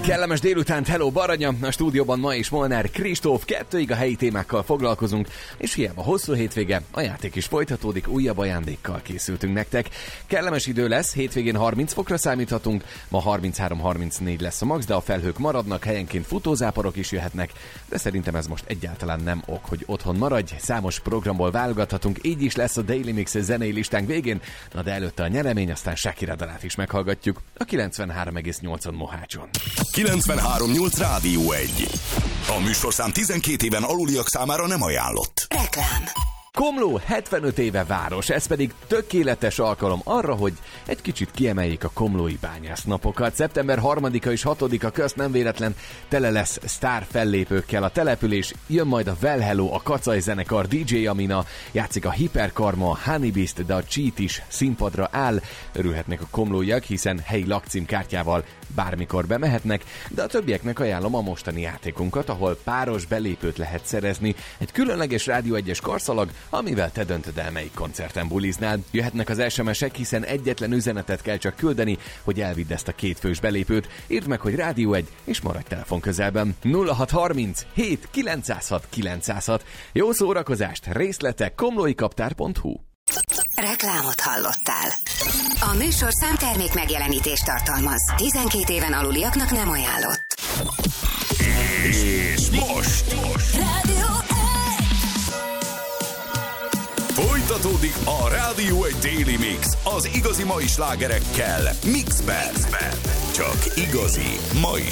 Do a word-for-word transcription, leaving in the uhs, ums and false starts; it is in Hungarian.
Kellemes délutánt, hello Baranya! A stúdióban ma is Molnár Kristóf, kettőig a helyi témákkal foglalkozunk, és hiába hosszú hétvége, a játék is folytatódik, újabb ajándékkal készültünk nektek. Kellemes idő lesz, hétvégén harminc fokra számíthatunk, ma harminchárom harmincnégy lesz a max, de a felhők maradnak, helyenként futózáporok is jöhetnek, de szerintem ez most egyáltalán nem ok, hogy otthon maradj, számos programból válogathatunk, így is lesz a Daily Mix zenei listánk végén, na de előtte a nyeremény, aztán Shakira dalát is meghallgatjuk a kilencvenhárom egész nyolcon Mohácson. kilencvenhárom nyolc Rádió egy. A műsorszám tizenkét éven aluliak számára nem ajánlott. Reklám. Komló hetvenöt éve város, ez pedig tökéletes alkalom arra, hogy egy kicsit kiemeljék a komlói bányásznapokat. szeptember harmadika és hatodika közt nem véletlen tele lesz sztár fellépőkkel a település, jön majd a Well Hello, a Kacaj zenekar, dé dzsé Amina, játszik a Hiperkarma, a Honey Beast, de a Cheat is színpadra áll. Örülhetnek a komlóiak, hiszen helyi lakcímkártyával bármikor bemehetnek, de a többieknek ajánlom a mostani játékunkat, ahol páros belépőt lehet szerezni, egy különleges Rádió egyes karszalag, amivel te döntöd el, melyik koncerten buliznál. Jöhetnek az es em esek, hiszen egyetlen üzenetet kell csak küldeni, hogy elvidd ezt a kétfős belépőt. Írd meg, hogy Rádió egy, és maradj telefon közelben. nulla hat harminc hét kilencszázhat kilencszázhat. Jó szórakozást, részletek komlóikaptár pont hu. Reklámot hallottál. A műsorszám termék megjelenítést tartalmaz. tizenkét éven aluliaknak nem ajánlott. És most, most. Rádió Folytatódik a Rádió egy Daily Mix az igazi mai slágerekkel Mixben. Csak igazi mai